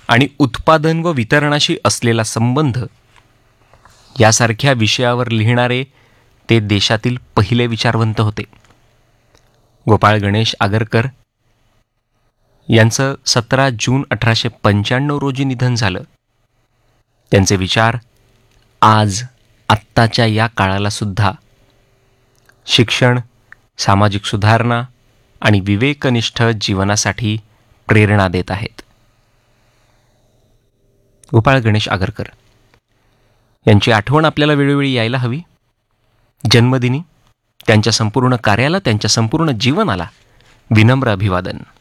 आणि उत्पादन व वितरणाशी असलेला संबंध यासारख्या विषयावर लिहिणारे ते देशातील पहिले विचारवंत होते. गोपाळ गणेश आगरकर यांचं 17 जून 1895 रोजी निधन झालं. त्यांचे विचार आज आत्ताच्या या काळाला सुद्धा शिक्षण, सामाजिक सुधारणा आणि विवेकनिष्ठ जीवनासाठी प्रेरणा देत आहेत. गोपाळ गणेश आगरकर यांची आठवण आपल्याला वेळोवेळी यायला हवी. जन्मदिनी त्यांच्या संपूर्ण कार्याला, त्यांच्या संपूर्ण जीवनाला विनम्र अभिवादन.